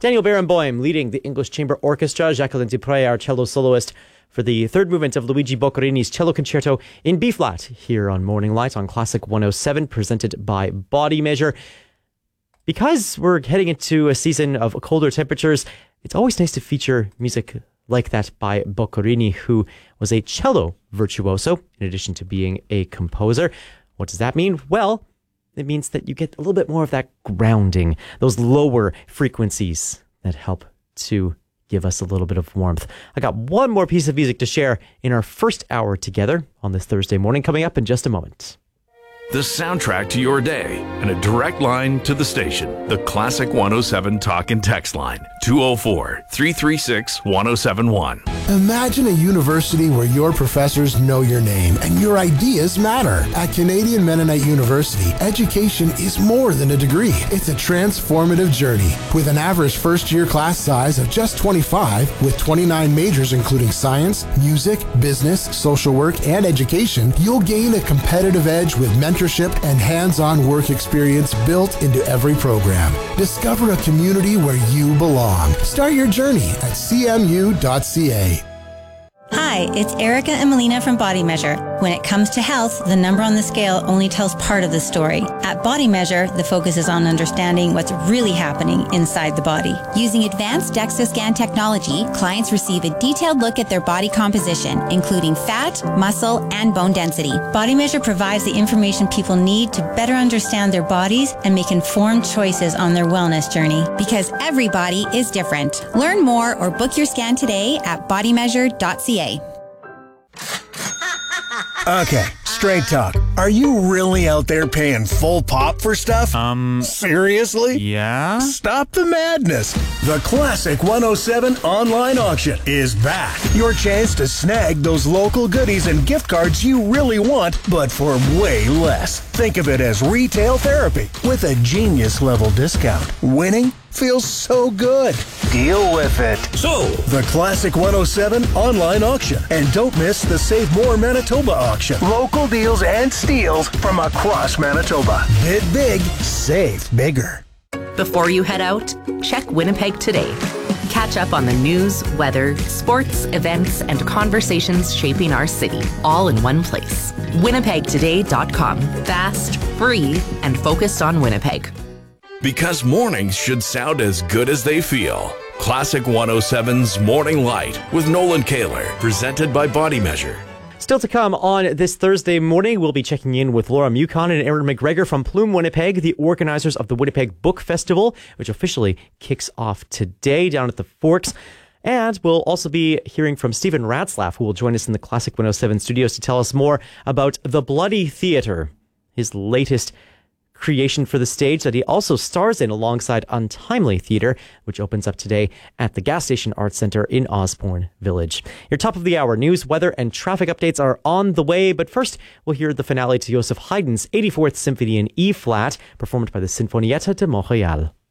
Daniel Barenboim leading the English Chamber Orchestra, Jacqueline Dupre, our cello soloist, for the third movement of Luigi Boccherini's Cello Concerto in B-flat here on Morning Light on Classic 107, presented by Body Measure. Because we're heading into a season of colder temperatures, it's always nice to feature music like that by Boccherini, who was a cello virtuoso, in addition to being a composer. What does that mean? Well, it means that you get a little bit more of that grounding, those lower frequencies that help to give us a little bit of warmth. I got one more piece of music to share in our first hour together on this Thursday morning, coming up in just a moment. The soundtrack to your day and a direct line to the station. The Classic 107 Talk and Text line, 204-336-1071. Imagine a university where your professors know your name and your ideas matter. At Canadian Mennonite University, education is more than a degree. It's a transformative journey. With an average first-year class size of just 25, with 29 majors including science, music, business, social work, and education, you'll gain a competitive edge with mentorship and hands-on work experience built into every program. Discover a community where you belong. Start your journey at cmu.ca. Hi, it's Erica and Melina from Body Measure. When it comes to health, the number on the scale only tells part of the story. At Body Measure, the focus is on understanding what's really happening inside the body. Using advanced DEXA scan technology, clients receive a detailed look at their body composition, including fat, muscle, and bone density. Body Measure provides the information people need to better understand their bodies and make informed choices on their wellness journey. Because every body is different. Learn more or book your scan today at bodymeasure.ca. Okay, straight talk. Are you really out there paying full pop for stuff? Seriously? Yeah? Stop the madness. The Classic 107 online auction is back. Your chance to snag those local goodies and gift cards you really want, but for way less. Think of it as retail therapy with a genius level discount. Winning feels so good. Deal with it. So, The Classic 107 online auction. And don't miss the Save More Manitoba auction. Local deals and steals from across Manitoba. Bid big, save bigger. Before you head out, check Winnipeg Today. Catch up on the news, weather, sports, events, and conversations shaping our city, all in one place. WinnipegToday.com. Fast, free, and focused on Winnipeg. because mornings should sound as good as they feel. Classic 107's Morning Light with Nolan Kaler, presented by Body Measure. Still to come on this Thursday morning, we'll be checking in with Laura Mukon and Aaron McGregor from Plume Winnipeg, the organizers of the Winnipeg Book Festival, which officially kicks off today down at the Forks. And we'll also be hearing from Stephen Ratzlaff, who will join us in the Classic 107 studios to tell us more about The Bloody Theatre, his latest creation for the stage that he also stars in alongside Untimely Theatre, which opens up today at the Gas Station Arts Centre in Osborne Village. Your top of the hour news, weather, and traffic updates are on the way, but first we'll hear the finale to Joseph Haydn's 84th Symphony in E-flat, performed by the Sinfonietta de Montréal.